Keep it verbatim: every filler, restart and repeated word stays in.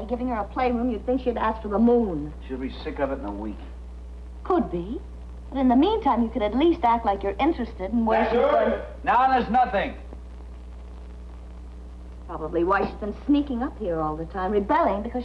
giving her a playroom, you'd think she'd ask for the moon. She'll be sick of it in a week. Could be. But in the meantime, you could at least act like you're interested in where she's going. Now there's nothing. Probably why she's been sneaking up here all the time, rebelling because